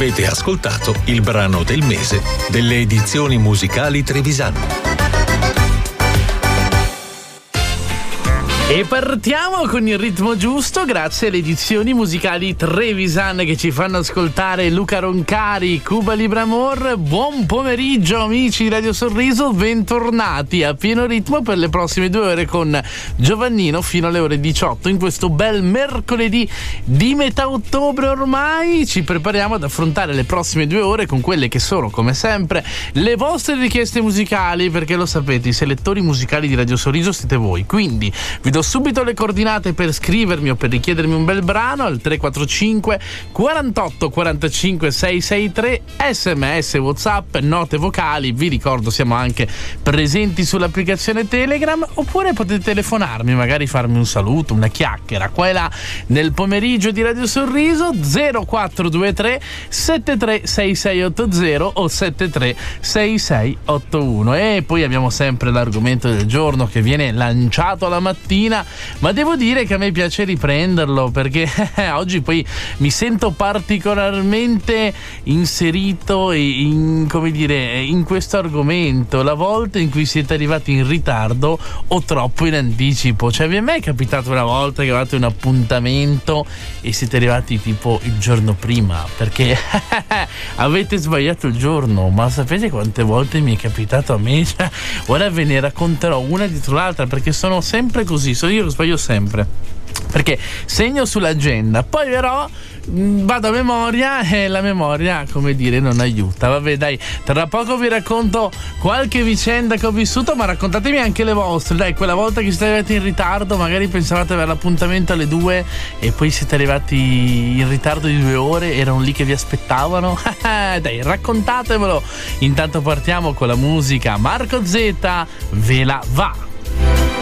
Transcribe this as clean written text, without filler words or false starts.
Avete ascoltato il brano del mese delle edizioni musicali Trevisan. E partiamo con il ritmo giusto grazie alle edizioni musicali Trevisan che ci fanno ascoltare Luca Roncari, Cuba Libre Amor. Buon pomeriggio amici di Radio Sorriso, bentornati a pieno ritmo per le prossime 2 ore con Giovannino fino alle ore 18. In questo bel mercoledì di metà ottobre ormai ci prepariamo ad affrontare le prossime 2 ore con quelle che sono, come sempre, le vostre richieste musicali, perché lo sapete, i selettori musicali di Radio Sorriso siete voi, quindi vi do subito le coordinate per scrivermi o per richiedermi un bel brano al 345 48 45 663, sms, whatsapp, note vocali. Vi ricordo siamo anche presenti sull'applicazione Telegram, oppure potete telefonarmi, magari farmi un saluto, una chiacchiera qua e là nel pomeriggio di Radio Sorriso 0423 736680 o 736681. E poi abbiamo sempre l'argomento del giorno che viene lanciato alla mattina, ma devo dire che a me piace riprenderlo perché oggi poi mi sento particolarmente inserito in questo argomento. La volta in cui siete arrivati in ritardo o troppo in anticipo, cioè vi è mai capitato una volta che avete un appuntamento e siete arrivati tipo il giorno prima perché avete sbagliato il giorno? Ma sapete quante volte mi è capitato a me? Cioè, ora ve ne racconterò una dietro l'altra perché sono sempre così. Io lo sbaglio sempre perché segno sull'agenda, poi però vado a memoria e la memoria, come dire, non aiuta. Vabbè dai, tra poco vi racconto qualche vicenda che ho vissuto, ma raccontatemi anche le vostre. Dai, quella volta che siete arrivati in ritardo, magari pensavate avere l'appuntamento alle 2 e poi siete arrivati in ritardo di 2 ore, erano lì che vi aspettavano. Dai, raccontatemelo. Intanto partiamo con la musica. Marco Z, ve la va.